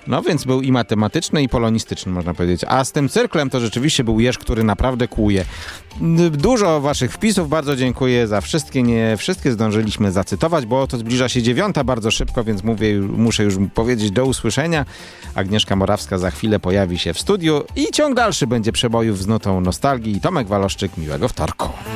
No więc był i matematyczny, i polonistyczny, można powiedzieć. A z tym cyrklem to rzeczywiście był Jerz, który naprawdę kłuje. Dużo waszych wpisów, bardzo dziękuję za wszystkie. Nie wszystkie zdążyliśmy zacytować, bo to zbliża się 9 bardzo szybko, więc muszę już powiedzieć do usłyszenia. Agnieszka Morawska za chwilę pojawi się w studiu i ciąg dalszy będzie przebojów z nutą nostalgii. Tomek Waloszczyk, miłego wtorku.